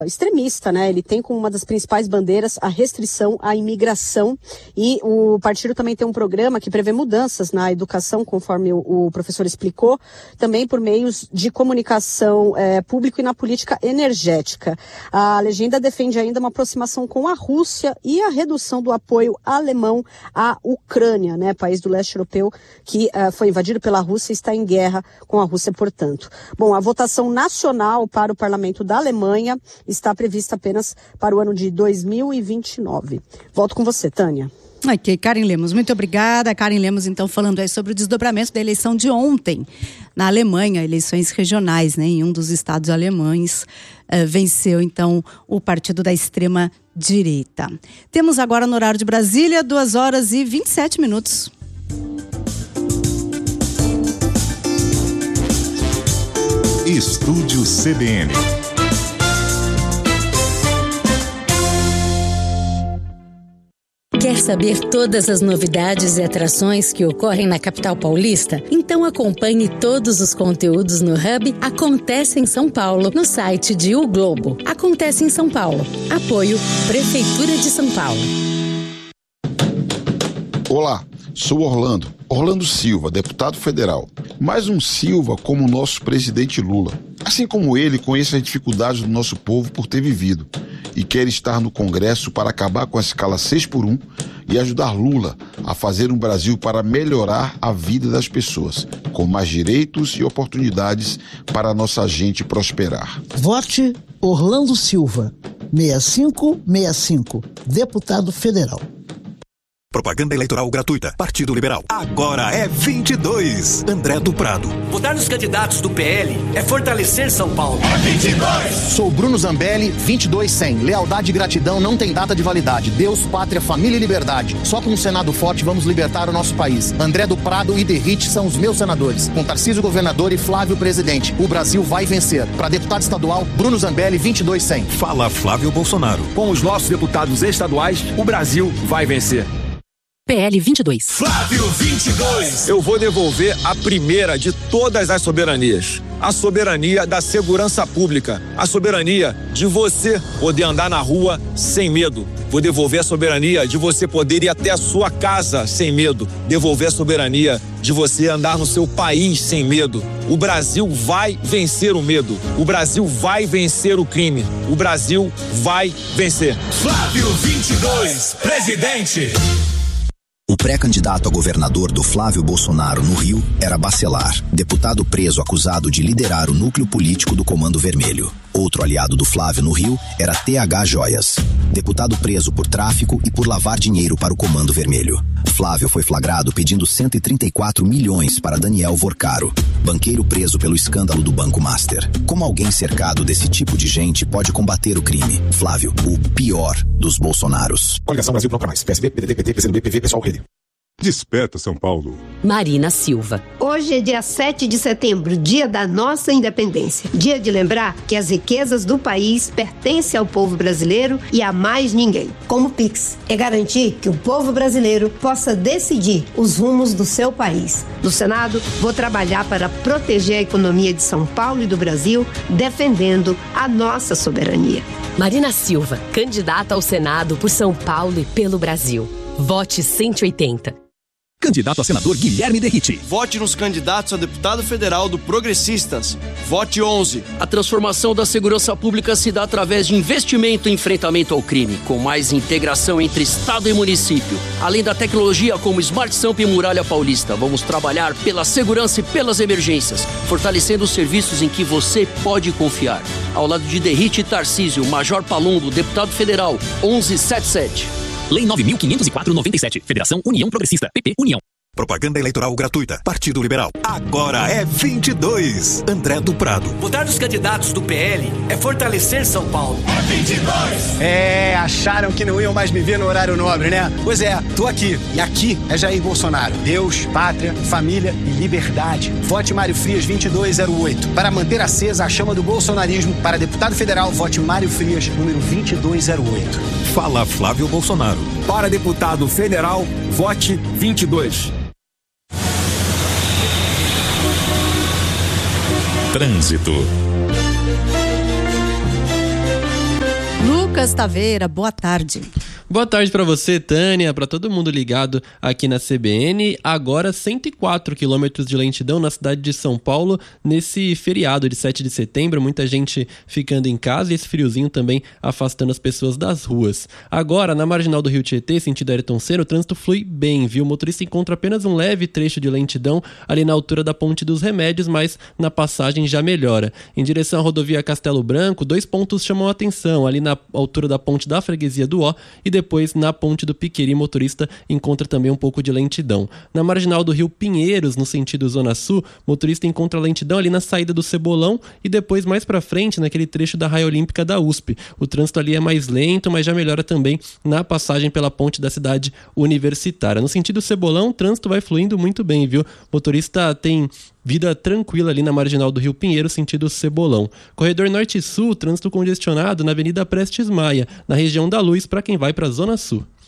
extremista, né? Ele tem como uma das principais bandeiras a restrição à imigração, e o partido também tem um programa que prevê mudanças na educação, conforme o professor explicou, também por meios de comunicação público e na política energética. A legenda defende ainda uma aproximação com a Rússia e a redução do apoio alemão à Ucrânia, né? País do leste europeu que foi invadido pela Rússia e está em guerra com a Rússia, portanto. Bom, a votação nacional para o parlamento da Alemanha está prevista apenas para o ano de 2029. Volto com você, Tânia. Ok, Karen Lemos, muito obrigada. Karen Lemos, então, falando aí sobre o desdobramento da eleição de ontem na Alemanha, eleições regionais, né? Em um dos estados alemães, venceu, então, o partido da extrema-direita. Temos agora no horário de Brasília, 2h27. Estúdio CBN. Quer saber todas as novidades e atrações que ocorrem na capital paulista? Então acompanhe todos os conteúdos no Hub Acontece em São Paulo, no site de O Globo. Acontece em São Paulo. Apoio Prefeitura de São Paulo. Olá, sou Orlando Silva, deputado federal. Mais um Silva como o nosso presidente Lula. Assim como ele, conheço as dificuldades do nosso povo por ter vivido e quer estar no Congresso para acabar com a escala 6x1 e ajudar Lula a fazer um Brasil para melhorar a vida das pessoas, com mais direitos e oportunidades para a nossa gente prosperar. Vote Orlando Silva, 6565, deputado federal. Propaganda eleitoral gratuita. Partido Liberal. Agora é 22. André do Prado. Votar nos candidatos do PL é fortalecer São Paulo. É 22. Sou Bruno Zambelli, 22-100. Lealdade e gratidão não tem data de validade. Deus, pátria, família e liberdade. Só com um Senado forte vamos libertar o nosso país. André do Prado e Derrite são os meus senadores. Com Tarcísio governador e Flávio presidente. O Brasil vai vencer. Para deputado estadual, Bruno Zambelli, 22-100. Fala Flávio Bolsonaro. Com os nossos deputados estaduais, o Brasil vai vencer. PL 22. Flávio 22. Eu vou devolver a primeira de todas as soberanias. A soberania da segurança pública. A soberania de você poder andar na rua sem medo. Vou devolver a soberania de você poder ir até a sua casa sem medo. Devolver a soberania de você andar no seu país sem medo. O Brasil vai vencer o medo. O Brasil vai vencer o crime. O Brasil vai vencer. Flávio 22, presidente. O pré-candidato a governador do Flávio Bolsonaro no Rio era Bacelar, deputado preso acusado de liderar o núcleo político do Comando Vermelho. Outro aliado do Flávio no Rio era TH Joias, deputado preso por tráfico e por lavar dinheiro para o Comando Vermelho. Flávio foi flagrado pedindo 134 milhões para Daniel Vorcaro, banqueiro preso pelo escândalo do Banco Master. Como alguém cercado desse tipo de gente pode combater o crime? Flávio, o pior dos Bolsonaros. Coligação Brasil Não Mais. PSB, PDT, PT, PCdoB, PV, Pessoal, Rede. Desperta São Paulo. Marina Silva. Hoje é dia 7 de setembro, dia da nossa independência. Dia de lembrar que as riquezas do país pertencem ao povo brasileiro e a mais ninguém. Como o Pix, é garantir que o povo brasileiro possa decidir os rumos do seu país. No Senado, vou trabalhar para proteger a economia de São Paulo e do Brasil, defendendo a nossa soberania. Marina Silva, candidata ao Senado por São Paulo e pelo Brasil. Vote 180. Candidato a senador Guilherme Derrite. Vote nos candidatos a deputado federal do Progressistas. Vote 11. A transformação da segurança pública se dá através de investimento em enfrentamento ao crime, com mais integração entre Estado e município. Além da tecnologia como Smart Samp e Muralha Paulista, vamos trabalhar pela segurança e pelas emergências, fortalecendo os serviços em que você pode confiar. Ao lado de Derrite e Tarcísio, Major Palumbo, deputado federal, 1177. Lei 9.504/97. Federação União Progressista. PP União. Propaganda eleitoral gratuita. Partido Liberal. Agora é 22. André do Prado. Votar nos candidatos do PL é fortalecer São Paulo. É 22. Acharam que não iam mais me ver no horário nobre, né? Pois é, tô aqui. E aqui é Jair Bolsonaro. Deus, pátria, família e liberdade. Vote Mário Frias 2208. Para manter acesa a chama do bolsonarismo, para deputado federal, vote Mário Frias, número 2208. Fala Flávio Bolsonaro. Para deputado federal, vote 22. Trânsito. Lucas Taveira, boa tarde. Boa tarde para você, Tânia, para todo mundo ligado aqui na CBN. Agora 104 quilômetros de lentidão na cidade de São Paulo nesse feriado de 7 de setembro. Muita gente ficando em casa e esse friozinho também afastando as pessoas das ruas. Agora, na marginal do Rio Tietê, sentido Ayrton Senna, o trânsito flui bem, viu? O motorista encontra apenas um leve trecho de lentidão ali na altura da Ponte dos Remédios, mas na passagem já melhora. Em direção à rodovia Castelo Branco, 2 pontos chamam a atenção, ali na altura da Ponte da Freguesia do Ó e depois na Ponte do Piqueri, motorista encontra também um pouco de lentidão. Na marginal do Rio Pinheiros, no sentido Zona Sul, motorista encontra lentidão ali na saída do Cebolão e depois mais pra frente naquele trecho da Raia Olímpica da USP. O trânsito ali é mais lento, mas já melhora também na passagem pela ponte da cidade universitária. No sentido Cebolão, o trânsito vai fluindo muito bem, viu? O motorista tem vida tranquila ali na marginal do Rio Pinheiro, sentido Cebolão. Corredor Norte-Sul, trânsito congestionado na Avenida Prestes Maia, na região da Luz, para quem vai para a Zona Sul.